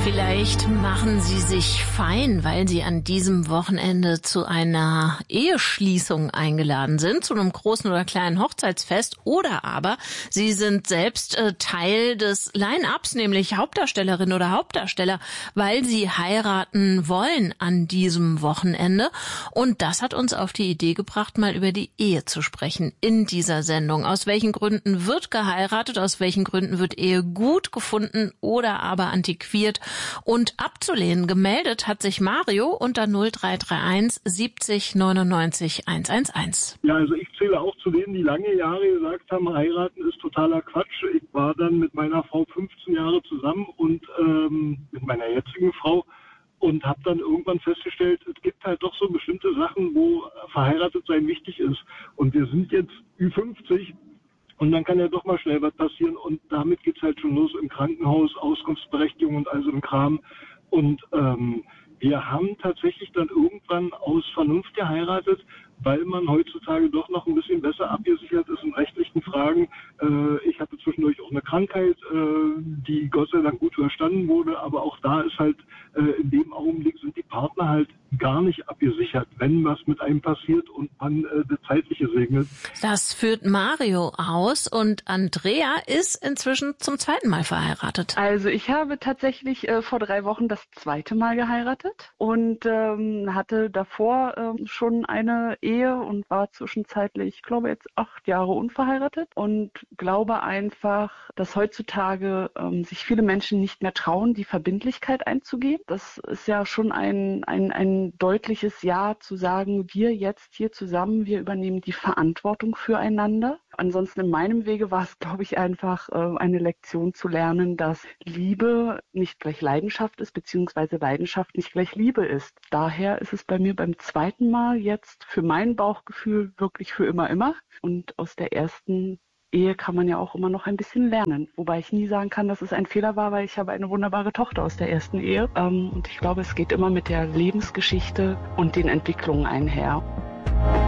Vielleicht machen Sie sich fein, weil Sie an diesem Wochenende zu einer Eheschließung eingeladen sind, zu einem großen oder kleinen Hochzeitsfest. Oder aber Sie sind selbst Teil des Line-Ups, nämlich Hauptdarstellerin oder Hauptdarsteller, weil Sie heiraten wollen an diesem Wochenende. Und das hat uns auf die Idee gebracht, mal über die Ehe zu sprechen in dieser Sendung. Aus welchen Gründen wird geheiratet, aus welchen Gründen wird Ehe gut gefunden oder aber antiquiert und abzulehnen. Gemeldet hat sich Mario unter 0331 70 99 111. Ja, also ich zähle auch zu denen, die lange Jahre gesagt haben, heiraten ist totaler Quatsch. Ich war dann mit meiner Frau 15 Jahre zusammen und mit meiner jetzigen Frau und habe dann irgendwann festgestellt, es gibt halt doch so bestimmte Sachen, wo verheiratet sein wichtig ist. Und wir sind jetzt Ü50 und dann kann ja doch mal schnell was passieren und damit geht's halt schon los im Krankenhaus, Auskunftsberechtigung und all so ein Kram. Und wir haben tatsächlich dann irgendwann aus Vernunft geheiratet, weil man heutzutage doch noch ein bisschen besser abgesichert ist in rechtlichen Fragen. Ich hatte zwischendurch auch eine Krankheit, die Gott sei Dank gut überstanden wurde, aber auch da ist halt in dem Augenblick sind die Partner halt gar nicht abgesichert, wenn was mit einem passiert und man das Zeitliche segnet. Das führt Mario aus und Andrea ist inzwischen zum zweiten Mal verheiratet. Also ich habe tatsächlich vor 3 Wochen das zweite Mal geheiratet und hatte davor schon eine Ehe und war zwischenzeitlich, ich glaube jetzt 8 Jahre unverheiratet und glaube einfach, dass heutzutage sich viele Menschen nicht mehr trauen, die Verbindlichkeit einzugehen. Das ist ja schon ein deutliches Ja zu sagen, wir jetzt hier zusammen, wir übernehmen die Verantwortung füreinander. Ansonsten in meinem Wege war es, glaube ich, einfach eine Lektion zu lernen, dass Liebe nicht gleich Leidenschaft ist, beziehungsweise Leidenschaft nicht gleich Liebe ist. Daher ist es bei mir beim zweiten Mal jetzt für mein Bauchgefühl wirklich für immer, immer. Und aus der ersten Ehe kann man ja auch immer noch ein bisschen lernen. Wobei ich nie sagen kann, dass es ein Fehler war, weil ich habe eine wunderbare Tochter aus der ersten Ehe. Und ich glaube, es geht immer mit der Lebensgeschichte und den Entwicklungen einher.